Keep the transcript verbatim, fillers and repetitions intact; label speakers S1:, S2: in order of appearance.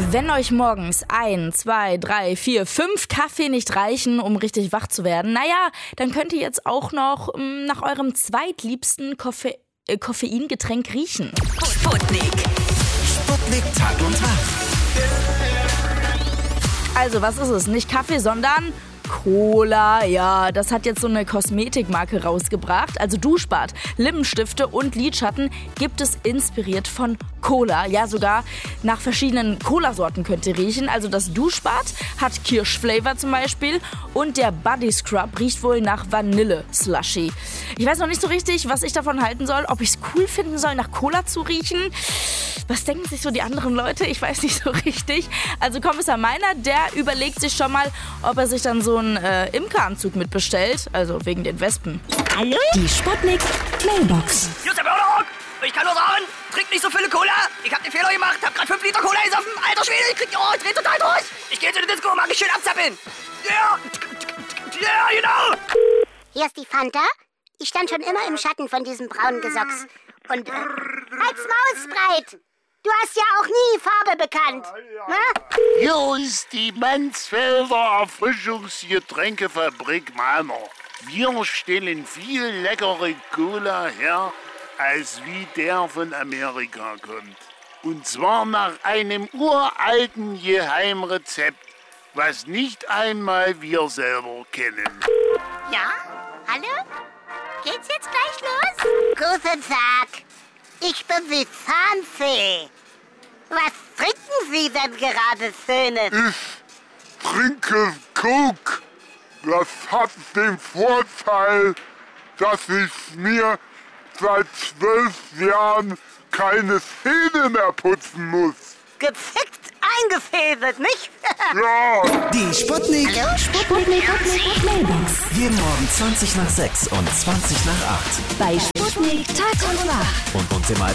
S1: Wenn euch morgens ein, zwei, drei, vier, fünf Kaffee nicht reichen, um richtig wach zu werden, naja, dann könnt ihr jetzt auch noch m, nach eurem zweitliebsten Koffe- äh, Koffeingetränk riechen.
S2: Sputnik.
S3: Sputnik Tag und Wach.
S1: Also, was ist es? Nicht Kaffee, sondern Cola. Ja, das hat jetzt so eine Kosmetikmarke rausgebracht. Also Duschbad, Lippenstifte und Lidschatten gibt es inspiriert von Cola. Ja, sogar nach verschiedenen Cola-Sorten könnt ihr riechen. Also das Duschbad hat Kirschflavor zum Beispiel und der Body Scrub riecht wohl nach Vanille-Slushy. Ich weiß noch nicht so richtig, was ich davon halten soll. Ob ich es cool finden soll, nach Cola zu riechen. Was denken sich so die anderen Leute? Ich weiß nicht so richtig. Also Kommissar Meiner, der überlegt sich schon mal, ob er sich dann so einen äh, Imkeranzug mitbestellt. Also wegen den Wespen.
S2: Hallo? Die Sputnik Mailbox.
S4: Hier ist der Börderrock. Ich kann nur sagen, trink nicht so viele Cola. Ich hab den Fehler gemacht, hab grad fünf Liter Cola gesoffen. Alter Schwede, ich krieg, oh, ich dreh total durch. Ich geh zu der Disco, mag ich schön abzappeln. Ja, ja, genau.
S5: Hier ist die Fanta. Ich stand schon immer im Schatten von diesem braunen Gesocks. Und, äh, als Maus breit. Du hast ja auch nie Farbe bekannt. Ne?
S6: Hier ist die Mansfelder Erfrischungsgetränkefabrik Meiner. Wir stellen viel leckere Cola her, als wie der von Amerika kommt. Und zwar nach einem uralten Geheimrezept, was nicht einmal wir selber kennen.
S5: Ja? Hallo? Geht's jetzt gleich los? Guten Tag. Ich bin die Zahnfee. Was trinken Sie denn gerade Schönes?
S7: Ich trinke Coke. Das hat den Vorteil, dass ich mir seit zwölf Jahren keine Zähne mehr putzen muss.
S5: Gefickt eingefädelt, nicht?
S7: Ja.
S3: Die Sputnik.
S5: Hallo?
S2: Sputnik Mailbox.
S3: Jeden Morgen zwanzig nach sechs und zwanzig nach acht.
S2: Bei Sputnik Tag und Wach.
S3: Und uns im